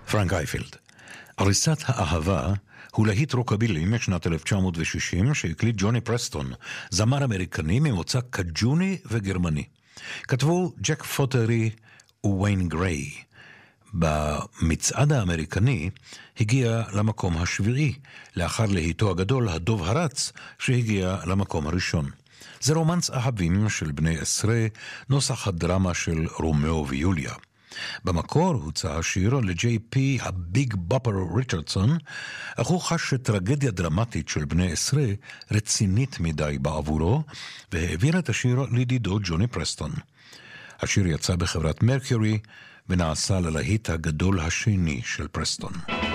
פרנק אייפלד. אריסת האהבה הוא להיט רוקבילי משנת 1960 שהקליט ג'וני פרסטון, זמר אמריקני ממוצא קג'וני וגרמני. כתבו ג'ק פוטרי וויין גריי. במצעד האמריקני הגיע למקום השביעי, לאחר להיטו הגדול הדוב הרץ שהגיע למקום הראשון. זה רומנס אהבים של בני עשרה, נוסח הדרמה של רומאו ויוליה. במקור הוצא השיר לג'יי פי הביג בפר ריצ'רדסון, אך הוא חש שטרגדיה דרמטית של בני עשרה רצינית מדי בעבורו, והעביר את השיר לידידו ג'וני פרסטון. השיר יצא בחברת מרקיורי, ונעשה ללהיט הגדול השני של פרסטון.